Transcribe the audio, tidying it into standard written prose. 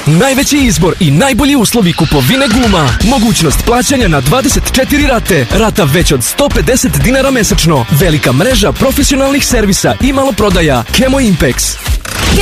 Najveći izbor i najbolji uslovi kupovine guma. Mogućnost plaćanja na 24 rate. Rata već od 150 dinara mesečno. Velika mreža profesionalnih servisa i maloprodaja. Chemo Impex.